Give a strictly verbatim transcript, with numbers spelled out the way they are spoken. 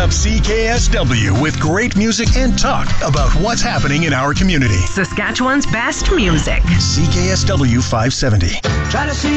up C K S W with great music and talk about what's happening in our community. Saskatchewan's best music. C K S W five seventy. Try to see